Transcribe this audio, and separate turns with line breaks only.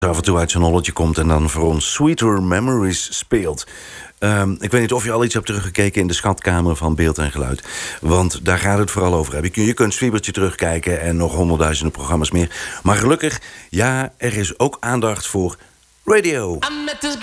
af en toe uit zijn holletje komt en dan voor ons Sweeter Memories speelt. Ik weet niet of je al iets hebt teruggekeken in de schatkamer van beeld en geluid. Want daar gaat het vooral over. Je kunt Zwiebertje terugkijken en nog 100.000 programma's meer. Maar gelukkig, ja, er is ook aandacht voor radio.